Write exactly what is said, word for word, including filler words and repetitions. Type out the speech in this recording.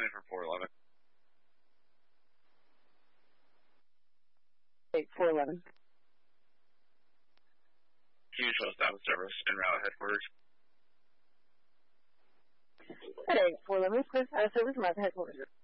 in for four eleven. eight four eleven. Usual status service en route headquarters. eight four eleven, please, uh, service, route headquarters.